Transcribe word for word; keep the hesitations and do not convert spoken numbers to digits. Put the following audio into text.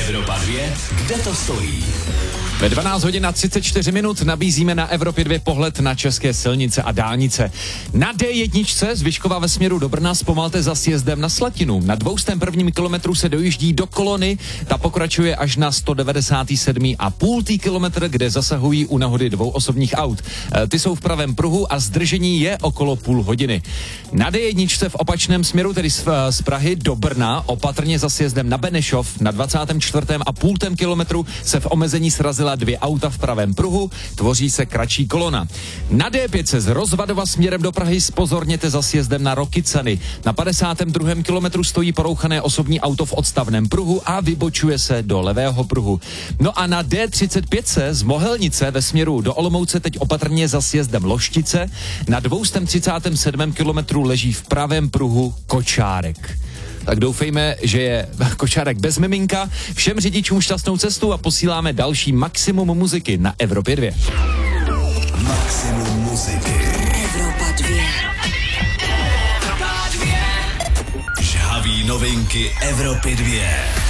Evropa dvě, kde to stojí? Ve dvanáct hodin a třicet čtyři minut nabízíme na Evropě dvě pohled na české silnice a dálnice. Na dé jedna z Vyškova ve směru do Brna zpomalte za sjezdem na Slatinu. Na dvoustém prvním kilometru se dojíždí do kolony, ta pokračuje až na sto devadesát sedm a půl kilometr, kde zasahují u nehody dvou osobních aut. E, ty jsou v pravém pruhu a zdržení je okolo půl hodiny. Na dé jedna v opačném směru, tedy z, z Prahy do Brna, opatrně za sjezdem na Benešov na dvacátém čtvrtém a půl kilometru se v omezení srazila dvě auta v pravém pruhu, tvoří se kratší kolona. Na dé pět z Rozvadova směrem do Prahy zpozorněte za sjezdem na Rokycany. Na padesátém druhém kilometru stojí porouchané osobní auto v odstavném pruhu a vybočuje se do levého pruhu. No a na dé třicet pět z Mohelnice ve směru do Olomouce teď opatrně za sjezdem Loštice. Na dvě třicátém sedmém kilometru leží v pravém pruhu kočárek. Tak doufejme, že je kočárek bez miminka. Všem řidičům šťastnou cestu a posíláme další maximum muziky na Evropě dvě. Maximum muziky. Evropa dvě. Evropa dvě. Žhaví novinky Evropy dvě.